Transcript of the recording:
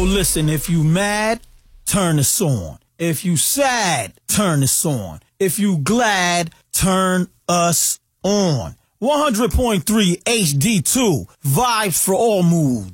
listen, if you mad, turn this on. If you sad, turn this on. If you glad, turn us on. 100.3 HD2, vibes for all moods.